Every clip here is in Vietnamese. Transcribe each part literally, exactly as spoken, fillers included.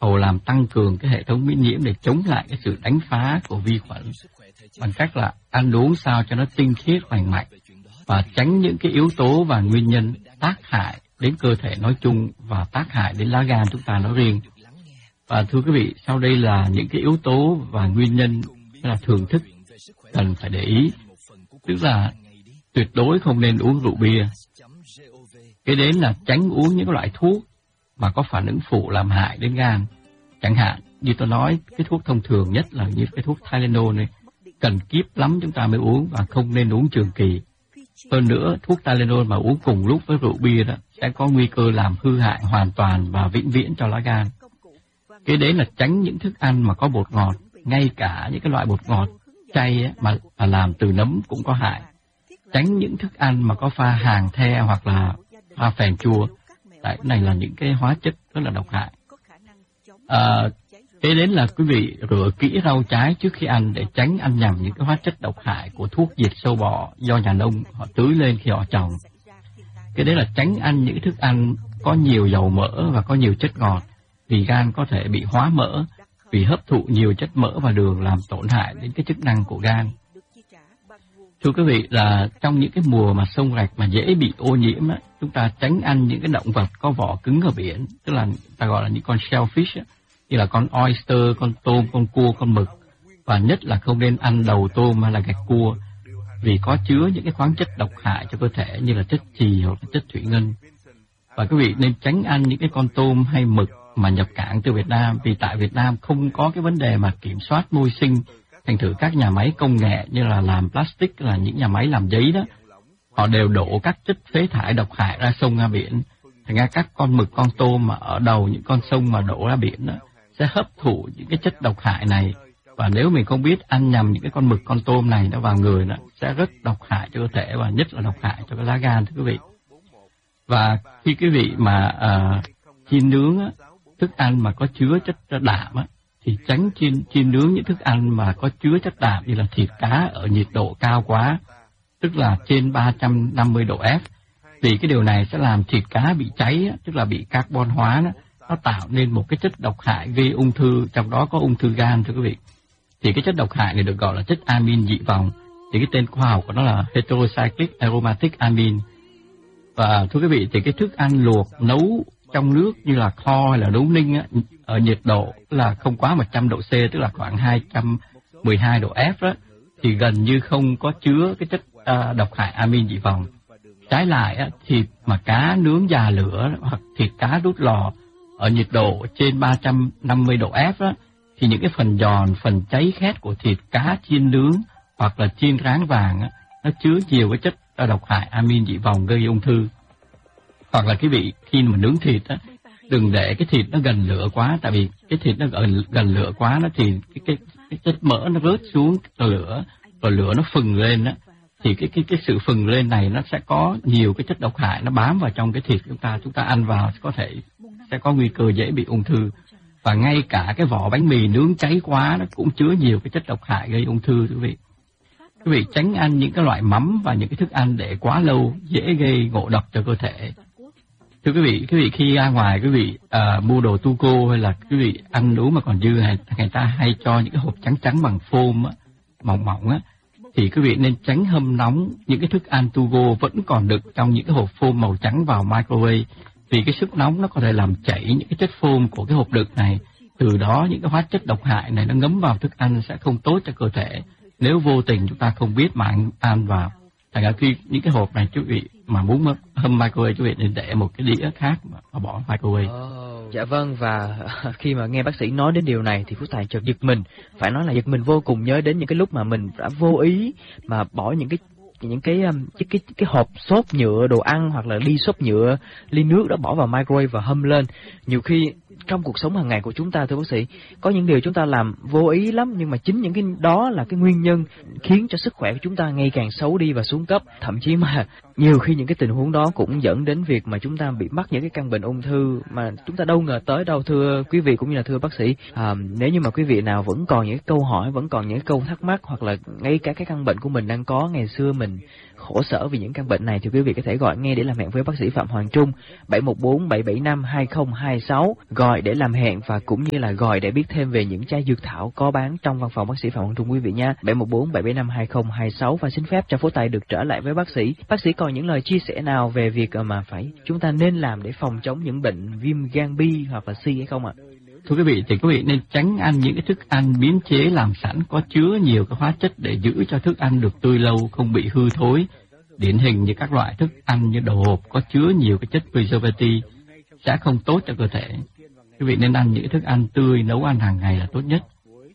hầu làm tăng cường cái hệ thống miễn nhiễm để chống lại cái sự đánh phá của vi khuẩn bằng cách là ăn uống sao cho nó tinh khiết lành mạnh và tránh những cái yếu tố và nguyên nhân tác hại đến cơ thể nói chung và tác hại đến lá gan chúng ta nói riêng. Và thưa quý vị, sau đây là những cái yếu tố và nguyên nhân là thưởng thức cần phải để ý. Tức là tuyệt đối không nên uống rượu bia. Cái đến là tránh uống những loại thuốc mà có phản ứng phụ làm hại đến gan. Chẳng hạn như tôi nói, cái thuốc thông thường nhất là như cái thuốc Tylenol này, cần kíp lắm chúng ta mới uống và không nên uống trường kỳ. Hơn nữa, thuốc Tylenol mà uống cùng lúc với rượu bia đó sẽ có nguy cơ làm hư hại hoàn toàn và vĩnh viễn cho lá gan. Cái đấy là tránh những thức ăn mà có bột ngọt, ngay cả những cái loại bột ngọt chay ấy, mà, mà làm từ nấm cũng có hại. Tránh những thức ăn mà có pha hàng the hoặc là pha phèn chua. Đấy, này là những cái hóa chất rất là độc hại. À, cái đến là quý vị rửa kỹ rau trái trước khi ăn để tránh ăn nhầm những cái hóa chất độc hại của thuốc diệt sâu bọ do nhà nông họ tưới lên khi họ trồng. Cái đấy là tránh ăn những thức ăn có nhiều dầu mỡ và có nhiều chất ngọt, vì gan có thể bị hóa mỡ, vì hấp thụ nhiều chất mỡ và đường làm tổn hại đến cái chức năng của gan. Thưa quý vị, là trong những cái mùa mà sông rạch mà dễ bị ô nhiễm á, chúng ta tránh ăn những cái động vật có vỏ cứng ở biển, tức là ta gọi là những con shellfish á, như là con oyster, con tôm, con cua, con mực, và nhất là không nên ăn đầu tôm hay là gạch cua, vì có chứa những cái khoáng chất độc hại cho cơ thể như là chất chì hoặc là chất thủy ngân. Và quý vị nên tránh ăn những cái con tôm hay mực mà nhập cảng từ Việt Nam, vì tại Việt Nam không có cái vấn đề mà kiểm soát môi sinh. Thành thử các nhà máy công nghệ như là làm plastic, là những nhà máy làm giấy đó, họ đều đổ các chất phế thải độc hại ra sông ra biển. Thành ra các con mực, con tôm mà ở đầu những con sông mà đổ ra biển đó, sẽ hấp thụ những cái chất độc hại này. Và nếu mình không biết ăn nhầm những cái con mực, con tôm này nó vào người đó, sẽ rất độc hại cho cơ thể và nhất là độc hại cho cái lá gan, thưa quý vị. Và khi quý vị mà uh, chiên nướng á, thức ăn mà có chứa chất đạm á, thì tránh chiên, chiên nướng những thức ăn mà có chứa chất đạm như là thịt cá ở nhiệt độ cao quá, tức là trên ba trăm năm mươi độ F. Vì cái điều này sẽ làm thịt cá bị cháy, tức là bị carbon hóa, đó, nó tạo nên một cái chất độc hại gây ung thư, trong đó có ung thư gan, thưa quý vị. Thì cái chất độc hại này được gọi là chất amin dị vòng, thì cái tên khoa học của nó là heterocyclic aromatic amine. Và thưa quý vị, thì cái thức ăn luộc, nấu trong nước như là kho hay là nấu ninh á, ở nhiệt độ là không quá một trăm độ C, tức là khoảng hai trăm mười hai độ F đó, thì gần như không có chứa cái chất uh, độc hại amin dị vòng. Trái lại á, thịt mà cá nướng già lửa hoặc thịt cá đút lò ở nhiệt độ trên ba trăm năm mươi độ F đó, thì những cái phần giòn, phần cháy khét của thịt cá chiên nướng hoặc là chiên rán vàng á, nó chứa nhiều cái chất uh, độc hại amin dị vòng gây ung thư. Hoặc là quý vị khi mà nướng thịt á, đừng để cái thịt nó gần lửa quá, tại vì cái thịt nó gần gần lửa quá nó thì cái cái cái chất mỡ nó rớt xuống lửa, rồi lửa nó phừng lên á, thì cái cái cái sự phừng lên này nó sẽ có nhiều cái chất độc hại nó bám vào trong cái thịt chúng ta, chúng ta ăn vào có thể sẽ có nguy cơ dễ bị ung thư. Và ngay cả cái vỏ bánh mì nướng cháy quá nó cũng chứa nhiều cái chất độc hại gây ung thư, quý vị. Quý vị tránh ăn những cái loại mắm và những cái thức ăn để quá lâu dễ gây ngộ độc cho cơ thể. Thưa quý vị, quý vị khi ra ngoài quý vị uh, mua đồ tu cô hay là quý vị ăn uống mà còn dư, hay người ta hay cho những cái hộp trắng trắng bằng phôm á, mỏng mỏng á, thì quý vị nên tránh hâm nóng những cái thức ăn tu cô vẫn còn đựng trong những cái hộp phôm màu trắng vào microwave, vì cái sức nóng nó có thể làm chảy những cái chất phôm của cái hộp đựng này. Từ đó những cái hóa chất độc hại này nó ngấm vào thức ăn sẽ không tốt cho cơ thể nếu vô tình chúng ta không biết mà ăn, ăn vào. Thành ra khi những cái hộp này quý vị mà muốn hâm microwave, quý vị nên để một cái đĩa khác mà bỏ microwave. Oh, dạ vâng, và khi mà nghe bác sĩ nói đến điều này thì Phước Tài chợt giật mình, phải nói là giật mình vô cùng, nhớ đến những cái lúc mà mình đã vô ý mà bỏ những cái những cái cái cái cái hộp xốp nhựa đồ ăn hoặc là ly xốp nhựa, ly nước đó bỏ vào microwave và hâm lên. Nhiều khi trong cuộc sống hàng ngày của chúng ta, thưa bác sĩ, có những điều chúng ta làm vô ý lắm, nhưng mà chính những cái đó là cái nguyên nhân khiến cho sức khỏe của chúng ta ngày càng xấu đi và xuống cấp. Thậm chí mà nhiều khi những cái tình huống đó cũng dẫn đến việc mà chúng ta bị mắc những cái căn bệnh ung thư mà chúng ta đâu ngờ tới đâu, thưa quý vị cũng như là thưa bác sĩ. À, nếu như mà quý vị nào vẫn còn những câu hỏi, vẫn còn những câu thắc mắc, hoặc là ngay cả cái căn bệnh của mình đang có ngày xưa mình khổ sở vì những căn bệnh này thì quý vị có thể gọi ngay để làm hẹn với bác sĩ Phạm Hoàng Trung bảy một bốn bảy bảy năm hai không hai sáu, gọi để làm hẹn và cũng như là gọi để biết thêm về những chai dược thảo có bán trong văn phòng bác sĩ Phạm Hoàng Trung quý vị nha. bảy một bốn bảy bảy năm hai không hai sáu. Và xin phép cho Phú Tài được trở lại với bác sĩ. Bác sĩ còn những lời chia sẻ nào về việc mà phải chúng ta nên làm để phòng chống những bệnh viêm gan B hoặc là C hay không ạ? Thưa quý vị, thì quý vị nên tránh ăn những cái thức ăn biến chế làm sẵn có chứa nhiều cái hóa chất để giữ cho thức ăn được tươi lâu, không bị hư thối. Điển hình như các loại thức ăn như đồ hộp có chứa nhiều cái chất preservative sẽ không tốt cho cơ thể. Quý vị nên ăn những thức ăn tươi, nấu ăn hàng ngày là tốt nhất.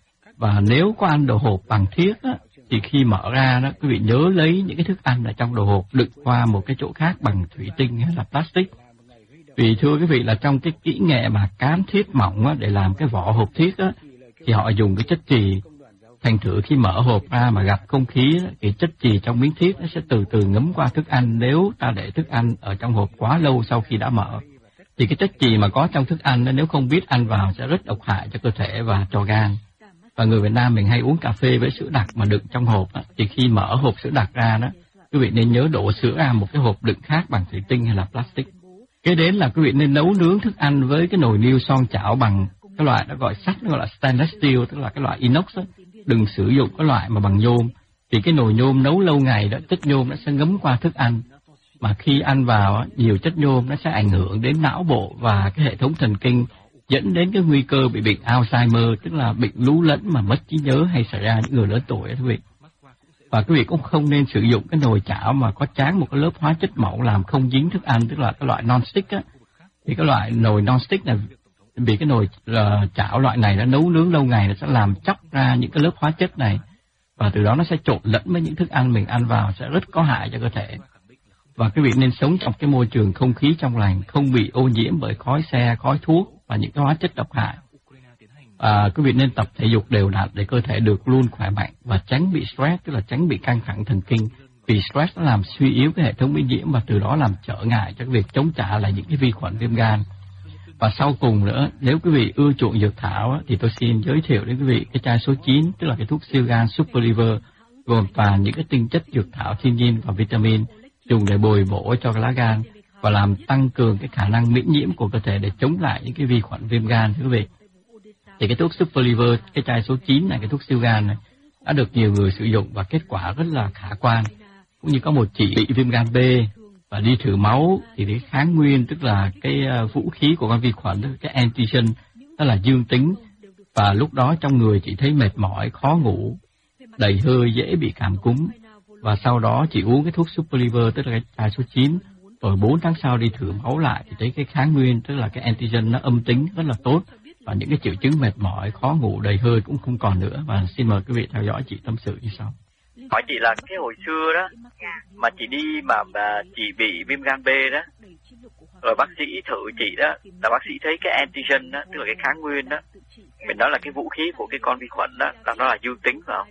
Và nếu có ăn đồ hộp bằng thiếc á, thì khi mở ra đó, quý vị nhớ lấy những cái thức ăn ở trong đồ hộp đựng qua một cái chỗ khác bằng thủy tinh hay là plastic. Vì thưa quý vị là trong cái kỹ nghệ mà cán thiếc mỏng á, để làm cái vỏ hộp thiếc á, thì họ dùng cái chất chì. Thành thử khi mở hộp ra mà gặp không khí á, thì chất chì trong miếng thiếc nó sẽ từ từ ngấm qua thức ăn nếu ta để thức ăn ở trong hộp quá lâu sau khi đã mở. Thì cái chất chì mà có trong thức ăn đó, nếu không biết ăn vào sẽ rất độc hại cho cơ thể và cho gan. Và người Việt Nam mình hay uống cà phê với sữa đặc mà đựng trong hộp á, thì khi mở hộp sữa đặc ra đó, quý vị nên nhớ đổ sữa ra một cái hộp đựng khác bằng thủy tinh hay là plastic. Kế đến là quý vị nên nấu nướng thức ăn với cái nồi niêu son chảo bằng cái loại nó gọi sắt, nó gọi là stainless steel, tức là cái loại inox đó. Đừng sử dụng cái loại mà bằng nhôm, vì cái nồi nhôm nấu lâu ngày đó, chất nhôm nó sẽ ngấm qua thức ăn, mà khi ăn vào nhiều chất nhôm nó sẽ ảnh hưởng đến não bộ và cái hệ thống thần kinh, dẫn đến cái nguy cơ bị bệnh Alzheimer, tức là bệnh lú lẫn mà mất trí nhớ hay xảy ra những người lớn tuổi đó quý vị. Và quý vị cũng không nên sử dụng cái nồi chảo mà có tráng một cái lớp hóa chất mỏng làm không dính thức ăn, tức là cái loại non-stick á. Thì cái loại nồi non-stick này, vì cái nồi uh, chảo loại này nó nấu nướng lâu ngày nó sẽ làm chóc ra những cái lớp hóa chất này, và từ đó nó sẽ trộn lẫn với những thức ăn mình ăn vào, sẽ rất có hại cho cơ thể. Và quý vị nên sống trong cái môi trường không khí trong lành, không bị ô nhiễm bởi khói xe, khói thuốc và những cái hóa chất độc hại. À, quý vị nên tập thể dục đều đặn để cơ thể được luôn khỏe mạnh và tránh bị stress, tức là tránh bị căng thẳng thần kinh. Vì stress nó làm suy yếu cái hệ thống miễn nhiễm và từ đó làm trở ngại cho cái việc chống trả lại những cái vi khuẩn viêm gan. Và sau cùng nữa, nếu quý vị ưa chuộng dược thảo thì tôi xin giới thiệu đến quý vị cái chai số chín, tức là cái thuốc siêu gan Super Liver, gồm toàn những cái tinh chất dược thảo thiên nhiên và vitamin dùng để bồi bổ cho cái lá gan và làm tăng cường cái khả năng miễn nhiễm của cơ thể để chống lại những cái vi khuẩn viêm gan thưa quý vị. Thì cái thuốc Super Liver, cái chai số chín này, cái thuốc siêu gan này đã được nhiều người sử dụng và kết quả rất là khả quan. Cũng như có một chị bị viêm gan B và đi thử máu thì cái kháng nguyên, tức là cái uh, vũ khí của con vi khuẩn, tức là cái antigen, đó là dương tính, và lúc đó trong người chị thấy mệt mỏi, khó ngủ, đầy hơi, dễ bị cảm cúm. Và sau đó chị uống cái thuốc Super Liver, tức là cái chai số chín, rồi bốn tháng sau đi thử máu lại thì thấy cái kháng nguyên, tức là cái antigen nó âm tính rất là tốt, và những cái triệu chứng mệt mỏi, khó ngủ, đầy hơi cũng không còn nữa. Và xin mời quý vị theo dõi chị tâm sự như sau. Hỏi chị là cái hồi xưa đó mà chị đi mà, mà chị bị viêm gan B đó, rồi bác sĩ thử chị đó, là bác sĩ thấy cái antigen đó, tức là cái kháng nguyên đó, mình nói là cái vũ khí của cái con vi khuẩn đó, là nó là dương tính phải không?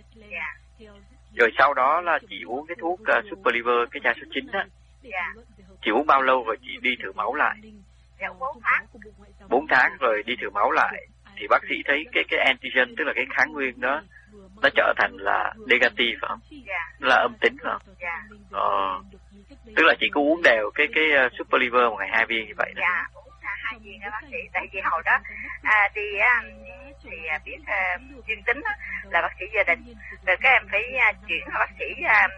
Rồi sau đó là chị uống cái thuốc uh, Super Liver, cái chai số chín đó. Chị uống bao lâu rồi chị đi thử máu lại? bốn tháng. bốn tháng rồi đi thử máu lại thì bác sĩ thấy cái cái antigen, tức là cái kháng nguyên đó, nó trở thành là negative phải không? Nó là âm tính phải không? Ờ. Tức là chị cứ uống đều cái cái uh, Super Liver một ngày hai viên như vậy đó. Dạ, uống hai viên đó bác sĩ. Tại vì hồi đó à, đi thì à, biết à, dương tính đó, là bác sĩ gia đình. Rồi các em phải à, chuyển bác sĩ à,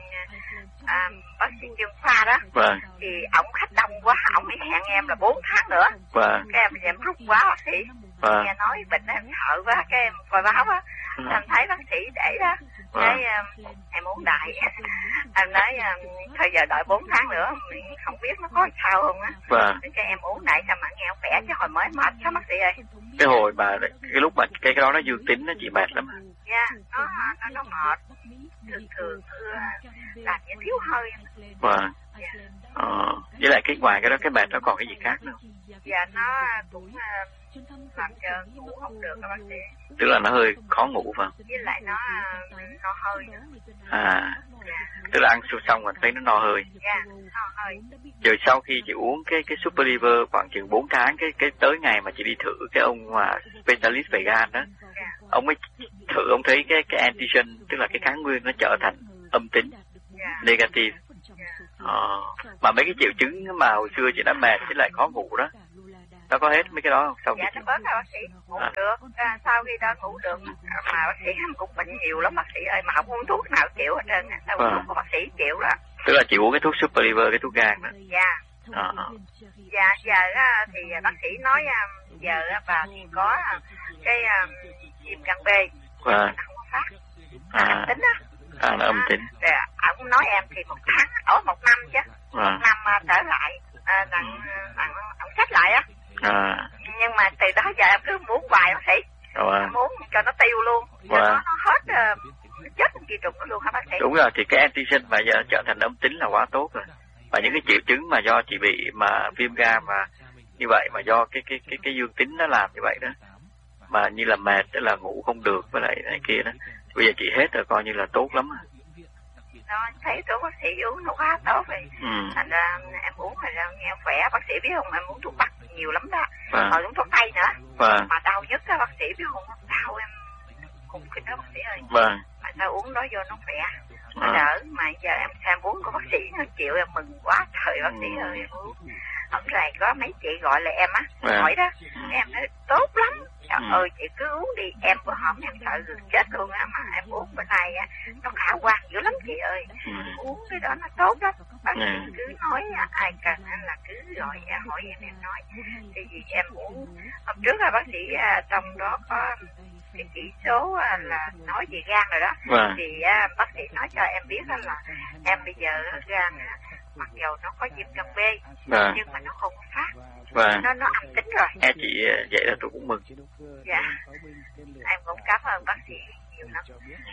à, bác sĩ chuyên khoa đó. Vâng. Thì ổng khách đông quá, ổng mới hẹn em là bốn tháng nữa. Vâng. Các em em rút quá bác sĩ. Vâng. Nghe nói bệnh em sợ quá, các em coi báo á. Ừ. Em thấy bác sĩ để đó. Vâng. Cái um, em uống đại. Em nói um, thôi giờ đợi bốn tháng nữa, mình không biết nó có sao không á. Vâng. Cái em uống đại sao mà nghe khỏe, chứ hồi mới mệt đó bác sĩ ơi. Cái hồi mà cái lúc mà cái cái đó nó dương tính nó chị mệt lắm. Dạ, nó nó nó mệt. Thường thường làm như thiếu hơi. Vâng. Dạ. Ờ, với lại cái ngoài cái đó cái mệt nó còn cái gì khác nữa? Dạ nó cũng uh, làm cho ngủ không được các bác sĩ. Tức là nó hơi khó ngủ phải không? Với lại nó no hơi nữa. À, Dạ. tức là ăn xong rồi thấy nó no hơi. Dạ, no hơi. Rồi sau khi chị uống cái cái Super Liver khoảng chừng bốn tháng, cái cái tới ngày mà chị đi thử cái ông mà specialist về gan đó, Dạ. ông mới thử, ông thấy cái cái antigen, tức là cái kháng nguyên nó trở thành âm tính, Dạ. negative. Ờ, mà mấy cái triệu chứng mà hồi xưa chị đã mệt với lại khó ngủ đó, nó có hết mấy cái đó không? Sau dạ, nó bớt rồi bác sĩ, ngủ à. được, à, sau khi đó ngủ được, mà bác sĩ cũng bệnh nhiều lắm bác sĩ ơi, mà không uống thuốc nào chịu hết trơn, sao uống à. thuốc của bác sĩ chịu đó. Tức là chị uống cái thuốc super liver, cái thuốc gan đó. Dạ. À. Dạ, giờ thì bác sĩ nói giờ bà thì có cái viêm gan B, và nó không có phát, à. âm tính á. À, nó âm tính. Rồi, ông nói em thì một tháng, ở một năm chứ, à. một năm trở lại, à, đặng, đặng, ông sách lại á. À. Nhưng mà từ đó giờ em cứ muốn hoài bác sĩ, à. em muốn cho nó tiêu luôn, cho à. nó, nó hết uh, chết kỳ trùng nó luôn hả bác sĩ? Đúng rồi, thì cái antigen mà giờ trở thành âm tính là quá tốt rồi. Và những cái triệu chứng mà do chị bị mà viêm gan mà như vậy, mà do cái cái cái cái dương tính nó làm như vậy đó, mà như là mệt, tức là ngủ không được với lại này kia đó, bây giờ chị hết rồi, coi như là tốt lắm. Đó, thấy thuốc bác sĩ uống nó quá tốt rồi. Ừ. Thành ra em uống rồi nghe khỏe, bác sĩ biết không, em uống thuốc bắc nhiều lắm đó. À. Hồi uống thuốc tây nữa. À. Mà đau nhất đó bác sĩ biết không, đau em cùng kinh đó bác sĩ ơi. Vâng. Mà sao uống đó vô nó khỏe, nó à. đỡ. Mà giờ em xem uống của bác sĩ nó chịu, em mừng quá trời bác sĩ ơi, em uống. Hôm nay có mấy chị gọi lại em á, à. hỏi đó, em nói tốt lắm. Trời ừ. ơi, chị cứ uống đi, em bữa hổm em sợ gần chết luôn á, mà em uống bữa nay á, nó khả quan dữ lắm chị ơi. ừ. Uống cái đó nó tốt lắm. Bác sĩ ừ. cứ nói ai cần là cứ gọi em, hỏi em em nói. Thì vì em uống, hôm trước là bác sĩ trong đó có cái chỉ số là nói về gan rồi đó. Vâng. Thì bác sĩ nói cho em biết là em bây giờ gan mặc dầu nó có viêm gan B, vâng. nhưng mà nó không phát. Vâng. Nó nó âm tính rồi. Nghe chị vậy là tôi cũng mừng. Dạ. Em cũng cảm ơn bác sĩ nhiều lắm.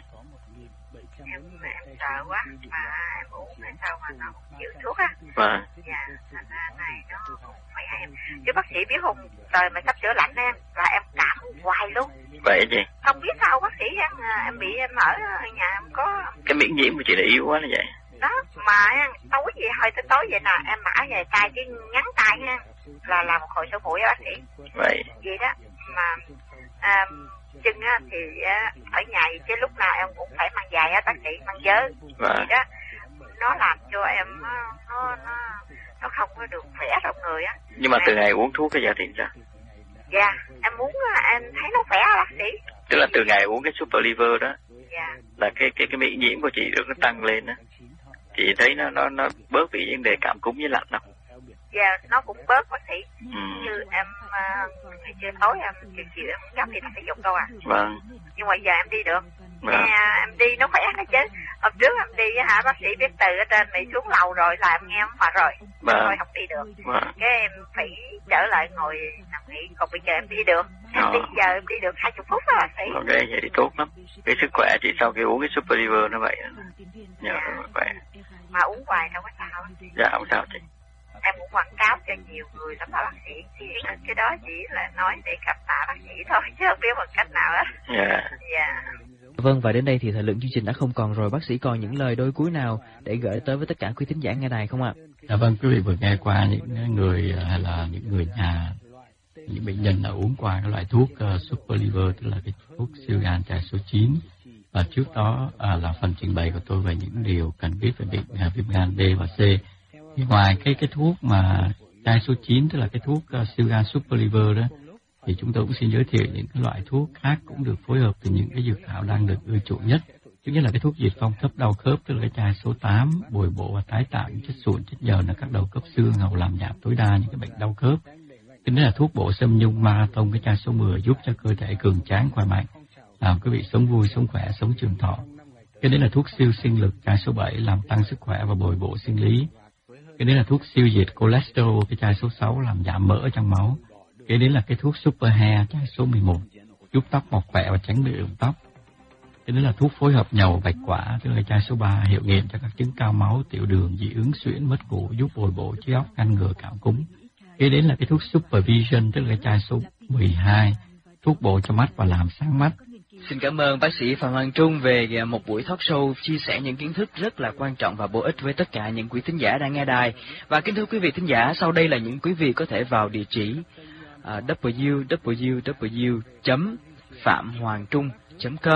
Em em sợ quá mà em uống hay sao mà nó không chịu thuốc á. Vâng. Dạ, thành ra này nó không khỏe em. Chứ bác sĩ biết không, trời mà sắp sửa lạnh em là em cảm hoài luôn. Vậy gì? Không biết sao bác sĩ em, em bị em ở nhà em có cái miễn nhiễm của chị là yếu quá như vậy. Đó, mà tối gì hơi tới tối vậy nè, em mặc về tay cái ngắn tay nha, là làm một hồi sổ mũi bác sĩ. Vậy. Vậy đó, mà à, chân á thì á, ở nhà chứ lúc nào em cũng phải mang giày á bác sĩ, mang vớ. Vậy đó, nó làm cho em nó nó nó không có được khỏe trong người á. Nhưng mà từ ngày uống thuốc cái giờ thì sao? Dạ, em muốn em thấy nó khỏe bác sĩ. Tức là từ ngày uống cái super liver đó, dạ. là cái cái cái miễn nhiễm của chị được nó tăng lên đó. Chị thấy nó nó nó bớt bị vấn đề cảm cúm với lạnh không? Dạ, nó cũng bớt bác sĩ. Ừ. Như em ngày trưa tối em chiều chiều em không dám đi tập thể dục đâu à. Vâng. Nhưng mà giờ em đi được. Vâng. Nghe, em đi nó khỏe đó chứ. Hôm trước em đi hả bác sĩ biết từ ở trên bị xuống lầu rồi là em nghe em mà rồi. Vâng. Thôi không đi được. Vâng. Cái em phải trở lại ngồi nằm nghỉ, còn bây giờ em đi được. Em Ờ. đi giờ em đi được hai mươi phút đó bác sĩ. Ok, vậy thì tốt lắm. Cái sức khỏe chị sau khi uống cái super liver nó vậy. Nhờ Dạ. nó khỏe. Mà uống hoài đâu có sao. Dạ không sao chị. Em cũng quảng cáo cho nhiều người lắm đó bác sĩ. Thì cái đó chỉ là nói để cảm tạ bác sĩ thôi, chứ không biết bằng cách nào hết. Dạ. Dạ. Vâng, và đến đây thì thời lượng chương trình đã không còn rồi. Bác sĩ còn những lời đôi cuối nào để gửi tới với tất cả quý thính giả nghe đài không ạ? Dạ vâng, quý vị vừa nghe qua những người hay là những người nhà, những bệnh nhân đã uống qua cái loại thuốc uh, super liver, tức là cái thuốc siêu gan chai số chín. Và trước đó à, là phần trình bày của tôi về những điều cần biết về bệnh uh, viêm gan B và C. Thì ngoài cái cái thuốc mà chai số chín, tức là cái thuốc uh, siêu gan super liver đó, thì chúng tôi cũng xin giới thiệu những cái loại thuốc khác cũng được phối hợp từ những cái dược thảo đang được ưa chuộng nhất. Thứ nhất là cái thuốc diệt phong thấp đau khớp, tức là cái chai số tám, bồi bổ và tái tạo những chất sụn, chất nhờn ở các đầu khớp xương, hầu làm giảm tối đa những cái bệnh đau khớp. Cái nữa là thuốc bổ xâm nhung marathon, cái chai số mười, giúp cho cơ thể cường tráng khỏe mạnh, làm quý vị sống vui, sống khỏe, sống trường thọ. Cái đấy là thuốc siêu sinh lực, chai số bảy, làm tăng sức khỏe và bồi bổ sinh lý. Cái đấy là thuốc siêu diệt cholesterol, cái chai số sáu, làm giảm mỡ trong máu. Cái đấy là cái thuốc super hair, chai số mười một, giúp tóc mọc khỏe và tránh bị rụng tóc. Cái đấy là thuốc phối hợp nhầu bạch quả, tức là chai số ba, hiệu nghiệm cho các chứng cao máu, tiểu đường, dị ứng, suyễn, mất ngủ, giúp bồi bổ trí óc, ngăn ngừa cảm cúm. Cái đấy là cái thuốc supervision, tức là cái chai số mười hai, thuốc bổ cho mắt và làm sáng mắt. Xin cảm ơn bác sĩ Phạm Hoàng Trung về một buổi talk show chia sẻ những kiến thức rất là quan trọng và bổ ích với tất cả những quý thính giả đang nghe đài. Và kính thưa quý vị thính giả, sau đây là những quý vị có thể vào địa chỉ uh, w w w chấm phạm hoàng trung chấm com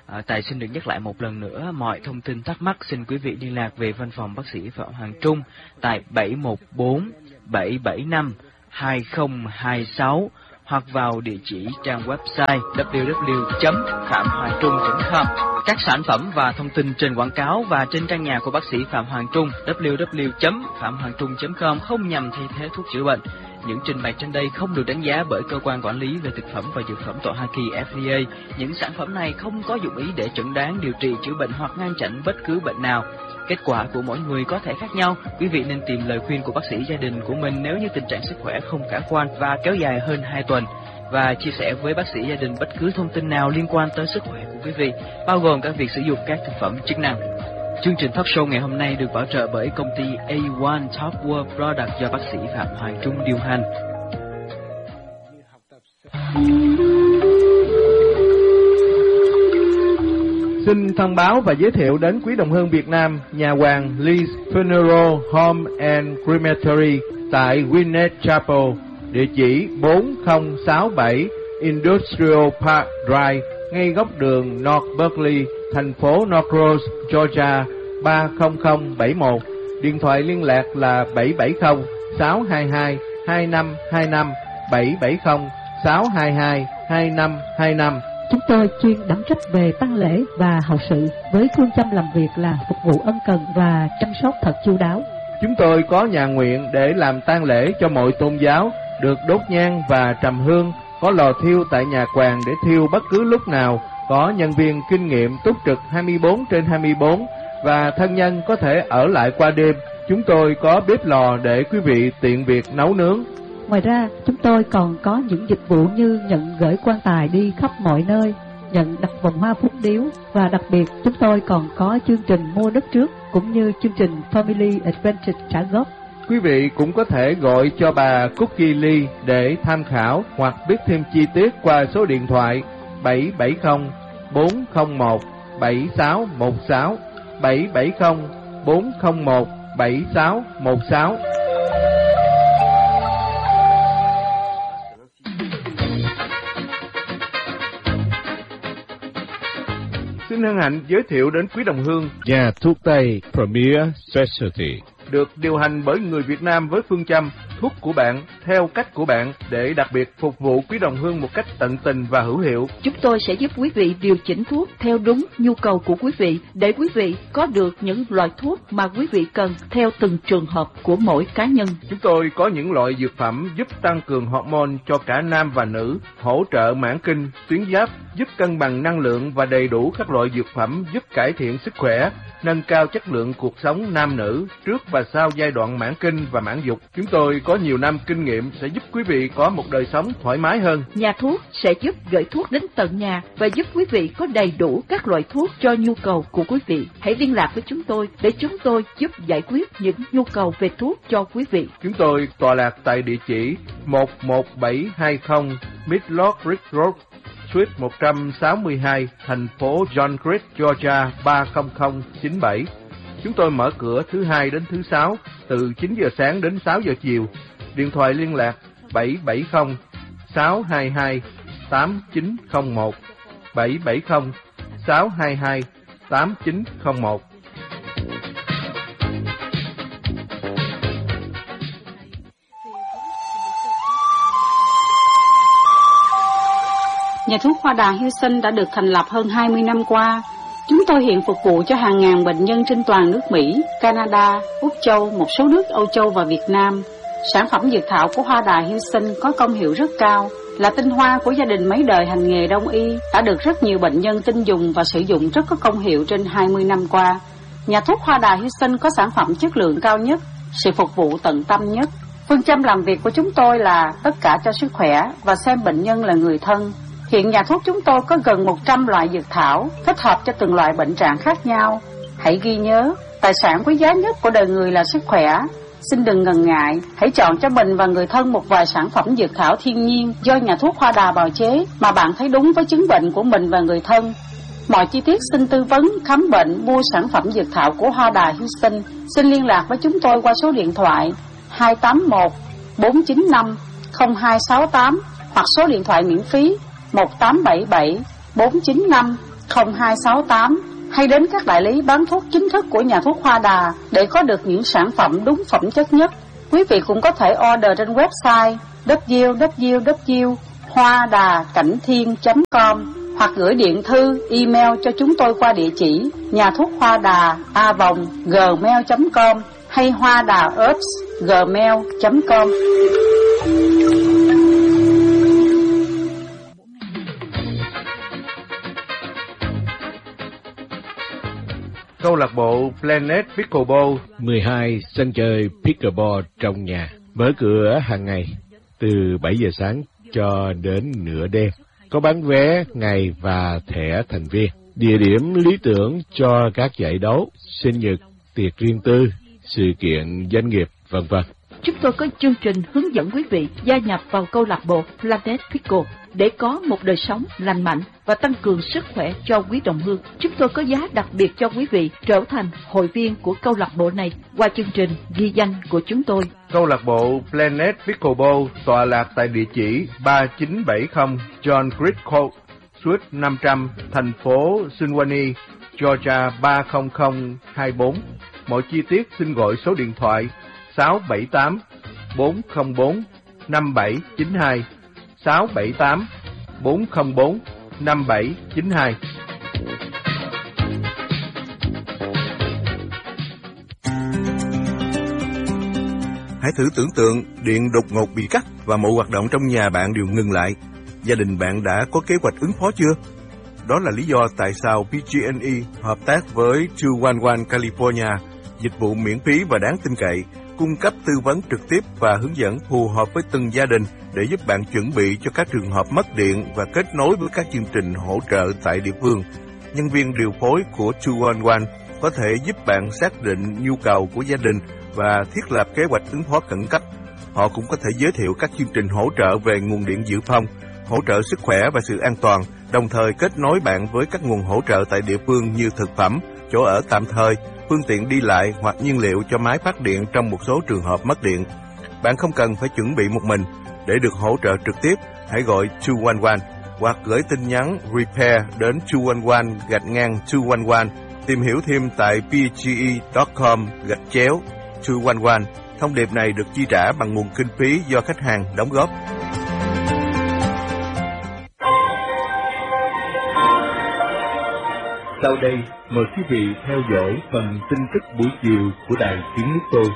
À, Tài xin được nhắc lại một lần nữa, mọi thông tin thắc mắc xin quý vị liên lạc về văn phòng bác sĩ Phạm Hoàng Trung tại bảy một bốn bảy bảy năm hai không hai sáu hoặc vào địa chỉ trang website w w w chấm phạm hoàng trung chấm com. Các sản phẩm và thông tin trên quảng cáo và trên trang nhà của bác sĩ Phạm Hoàng Trung w w w chấm phạm hoàng trung chấm com không nhằm thay thế thuốc chữa bệnh. Những trình bày trên đây không được đánh giá bởi cơ quan quản lý về thực phẩm và dược phẩm tại Hoa Kỳ F D A. Những sản phẩm này không có dụng ý để chẩn đoán, điều trị, chữa bệnh hoặc ngăn chặn bất cứ bệnh nào. Kết quả của mỗi người có thể khác nhau. Quý vị nên tìm lời khuyên của bác sĩ gia đình của mình nếu như tình trạng sức khỏe không khả quan và kéo dài hơn hai tuần. Và chia sẻ với bác sĩ gia đình bất cứ thông tin nào liên quan tới sức khỏe của quý vị, bao gồm cả việc sử dụng các thực phẩm chức năng. Chương trình talk show ngày hôm nay được bảo trợ bởi công ty A một Top World Product do bác sĩ Phạm Hoàng Trung điều hành. Xin thông báo và giới thiệu đến quý đồng hương Việt Nam nhà hoàng Lee's Funeral Home and Crematory tại Gwinnett Chapel, địa chỉ bốn không sáu bảy Industrial Park Drive, ngay góc đường North Berkeley, thành phố North Rose, Georgia ba không không bảy một. Điện thoại liên lạc là bảy bảy không sáu hai hai hai năm hai năm, bảy bảy không sáu hai hai hai năm hai năm. Chúng tôi chuyên đảm trách về tang lễ và hậu sự với phương châm làm việc là phục vụ ân cần và chăm sóc thật chu đáo. Chúng tôi có nhà nguyện để làm tang lễ cho mọi tôn giáo, được đốt nhang và trầm hương, có lò thiêu tại nhà quàng để thiêu bất cứ lúc nào, có nhân viên kinh nghiệm túc trực hai mươi bốn trên hai mươi bốn và thân nhân có thể ở lại qua đêm. Chúng tôi có bếp lò để quý vị tiện việc nấu nướng. Ngoài ra, chúng tôi còn có những dịch vụ như nhận gửi quan tài đi khắp mọi nơi, nhận đặt vòng hoa phúc điếu và đặc biệt chúng tôi còn có chương trình mua đất trước cũng như chương trình Family Advantage trả góp. Quý vị cũng có thể gọi cho bà Cookie Lee để tham khảo hoặc biết thêm chi tiết qua số điện thoại bảy bảy không bốn không một bảy sáu một sáu, bảy bảy không bốn không một bảy sáu một sáu. Xin hân hạnh giới thiệu đến quý đồng hương nhà thuốc Tây Premier Specialty, được điều hành bởi người Việt Nam với phương châm thuốc của bạn theo cách của bạn để đặc biệt phục vụ quý đồng hương một cách tận tình và hữu hiệu. Chúng tôi sẽ giúp quý vị điều chỉnh thuốc theo đúng nhu cầu của quý vị để quý vị có được những loại thuốc mà quý vị cần theo từng trường hợp của mỗi cá nhân. Chúng tôi có những loại dược phẩm giúp tăng cường hormone cho cả nam và nữ, hỗ trợ mãn kinh, tuyến giáp, giúp cân bằng năng lượng và đầy đủ các loại dược phẩm giúp cải thiện sức khỏe, nâng cao chất lượng cuộc sống nam nữ trước và sau giai đoạn mãn kinh và mãn dục. Chúng tôi có nhiều năm kinh nghiệm sẽ giúp quý vị có một đời sống thoải mái hơn. Nhà thuốc sẽ giúp gửi thuốc đến tận nhà và giúp quý vị có đầy đủ các loại thuốc cho nhu cầu của quý vị. Hãy liên lạc với chúng tôi để chúng tôi giúp giải quyết những nhu cầu về thuốc cho quý vị. Chúng tôi tọa lạc tại địa chỉ một một bảy hai không Midlock Ridge Road, Suite một trăm sáu mươi hai, thành phố John Creek, Georgia ba không không chín bảy. Chúng tôi mở cửa thứ hai đến thứ sáu từ chín giờ sáng đến sáu giờ chiều. Điện thoại liên lạc bảy bảy không sáu hai hai tám chín không một, bảy bảy không sáu hai hai tám chín không một. Nhà thuốc Hoa Đà Houston đã được thành lập hơn hai mươi năm qua. Chúng tôi hiện phục vụ cho hàng ngàn bệnh nhân trên toàn nước Mỹ, Canada, Úc Châu, một số nước Âu Châu và Việt Nam. Sản phẩm dược thảo của Hoa Đà Houston có công hiệu rất cao, là tinh hoa của gia đình mấy đời hành nghề đông y, đã được rất nhiều bệnh nhân tin dùng và sử dụng rất có công hiệu trên hai mươi năm qua. Nhà thuốc Hoa Đà Houston có sản phẩm chất lượng cao nhất, sự phục vụ tận tâm nhất. Phương châm làm việc của chúng tôi là tất cả cho sức khỏe và xem bệnh nhân là người thân. Hiện nhà thuốc chúng tôi có gần một trăm loại dược thảo, thích hợp cho từng loại bệnh trạng khác nhau. Hãy ghi nhớ, tài sản quý giá nhất của đời người là sức khỏe. Xin đừng ngần ngại, hãy chọn cho mình và người thân một vài sản phẩm dược thảo thiên nhiên do nhà thuốc Hoa Đà bào chế mà bạn thấy đúng với chứng bệnh của mình và người thân. Mọi chi tiết xin tư vấn, khám bệnh, mua sản phẩm dược thảo của Hoa Đà Houston. Xin liên lạc với chúng tôi qua số điện thoại hai tám một bốn chín năm không hai sáu tám hoặc số điện thoại miễn phí một tám bảy bảy bốn chín năm không hai sáu tám, hay đến các đại lý bán thuốc chính thức của nhà thuốc Hoa Đà để có được những sản phẩm đúng phẩm chất nhất. Quý vị cũng có thể order trên website w w w chấm hoa đà cảnh thiên chấm com hoặc gửi điện thư, email cho chúng tôi qua địa chỉ nhà thuốc Hoa Đà a vòng gmail chấm com hay hoa đà herbs gmail chấm com. Câu lạc bộ Planet Pickleball. mười hai sân chơi pickleball trong nhà, mở cửa hàng ngày từ bảy giờ sáng cho đến nửa đêm. Có bán vé ngày và thẻ thành viên. Địa điểm lý tưởng cho các giải đấu, sinh nhật, tiệc riêng tư, sự kiện doanh nghiệp, vân vân. Chúng tôi có chương trình hướng dẫn quý vị gia nhập vào câu lạc bộ Planet Pickle để có một đời sống lành mạnh và tăng cường sức khỏe cho quý đồng hương. Chúng tôi có giá đặc biệt cho quý vị trở thành hội viên của câu lạc bộ này qua chương trình ghi danh của chúng tôi. Câu lạc bộ Planet Pickleball tọa lạc tại địa chỉ ba chín bảy không John Creek Court, Suite năm trăm, thành phố Suwannee, Georgia ba không không hai bốn. Mọi chi tiết xin gọi số điện thoại sáu bảy tám bốn không bốn năm bảy chín hai, sáu bảy tám bốn không bốn năm bảy chín hai. Hãy thử tưởng tượng điện đột ngột bị cắt và mọi hoạt động trong nhà bạn đều ngừng lại. Gia đình bạn đã có kế hoạch ứng phó chưa? Đó là lý do tại sao pê giê and e hợp tác với hai một một California, dịch vụ miễn phí và đáng tin cậy, cung cấp tư vấn trực tiếp và hướng dẫn phù hợp với từng gia đình để giúp bạn chuẩn bị cho các trường hợp mất điện và kết nối với các chương trình hỗ trợ tại địa phương. Nhân viên điều phối của hai một một có thể giúp bạn xác định nhu cầu của gia đình và thiết lập kế hoạch ứng phó khẩn cấp. Họ cũng có thể giới thiệu các chương trình hỗ trợ về nguồn điện dự phòng, hỗ trợ sức khỏe và sự an toàn, đồng thời kết nối bạn với các nguồn hỗ trợ tại địa phương như thực phẩm, chỗ ở tạm thời, phương tiện đi lại hoặc nhiên liệu cho máy phát điện trong một số trường hợp mất điện. Bạn không cần phải chuẩn bị một mình. Để được hỗ trợ trực tiếp, hãy gọi hai một một hoặc gửi tin nhắn repair đến hai một một gạch ngang hai một một. Tìm hiểu thêm tại p g e chấm com gạch chéo hai một một. Thông điệp này được chi trả bằng nguồn kinh phí do khách hàng đóng góp. Sau đây, mời quý vị theo dõi phần tin tức buổi chiều của Đài Tiếng Nước Tôi.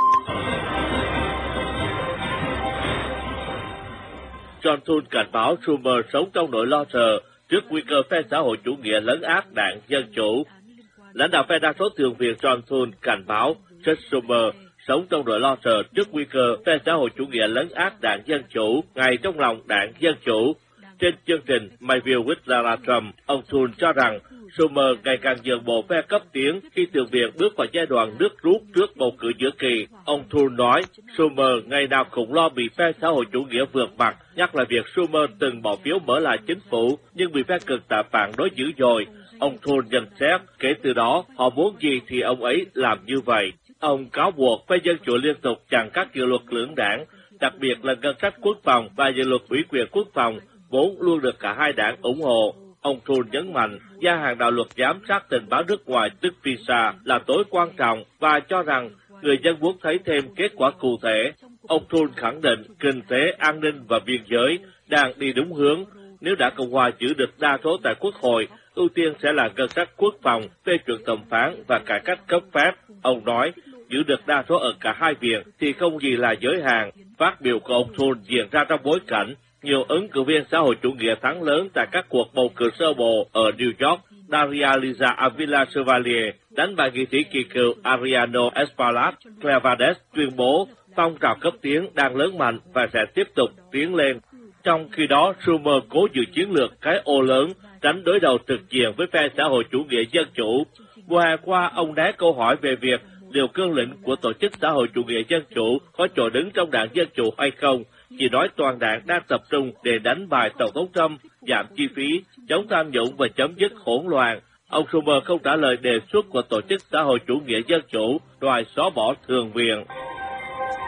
Johnson cảnh báo Schumer sống trong nỗi lo sợ trước nguy cơ phe xã hội chủ nghĩa lấn át đảng Dân Chủ. Lãnh đạo phe đa số thượng viện Johnson cảnh báo Chuck Schumer sống trong nỗi lo sợ trước nguy cơ phe xã hội chủ nghĩa lấn át đảng Dân Chủ ngay trong lòng đảng Dân Chủ. Trên chương trình My View with Donald Trump, ông Thune cho rằng Schumer ngày càng nhượng bộ phe cấp tiến khi thượng viện bước vào giai đoạn nước rút trước bầu cử giữa kỳ. Ông Thune nói, Schumer ngày nào cũng lo bị phe xã hội chủ nghĩa vượt mặt, nhắc lại việc Schumer từng bỏ phiếu mở lại chính phủ nhưng bị phe cực tạ phản đối dữ dội. Ông Thune nhận xét, kể từ đó họ muốn gì thì ông ấy làm như vậy. Ông cáo buộc phe Dân Chủ liên tục chặn các dự luật lưỡng đảng, đặc biệt là ngân sách quốc phòng và dự luật ủy quyền quốc phòng, vốn luôn được cả hai đảng ủng hộ. Ông Thune nhấn mạnh, gia hạn đạo luật giám sát tình báo nước ngoài tức FISA là tối quan trọng và cho rằng người dân muốn thấy thêm kết quả cụ thể. Ông Thune khẳng định kinh tế, an ninh và biên giới đang đi đúng hướng. Nếu Đảng Cộng hòa giữ được đa số tại Quốc hội, ưu tiên sẽ là ngân sách quốc phòng, phê chuẩn thẩm phán và cải cách cấp phép. Ông nói, giữ được đa số ở cả hai viện thì không gì là giới hạn. Phát biểu của ông Thune diễn ra trong bối cảnh nhiều ứng cử viên xã hội chủ nghĩa thắng lớn tại các cuộc bầu cử sơ bộ ở New York. Daria Liza Avila Chevalier đánh bại nghị sĩ kỳ cựu Ariano Espaillat. Clevades tuyên bố phong trào cấp tiến đang lớn mạnh và sẽ tiếp tục tiến lên. Trong khi đó, Schumer cố giữ chiến lược cái ô lớn, tránh đối đầu trực diện với phe xã hội chủ nghĩa dân chủ. Mùa hè qua, ông né câu hỏi về việc liệu cương lĩnh của tổ chức xã hội chủ nghĩa dân chủ có chỗ đứng trong đảng Dân Chủ hay không, chỉ nói toàn đảng đang tập trung để đánh bại Tổng thống Trump, giảm chi phí, chống tham nhũng và chấm dứt hỗn loạn. Ông Schumer không trả lời đề xuất của tổ chức xã hội chủ nghĩa dân chủ đòi xóa bỏ thượng viện.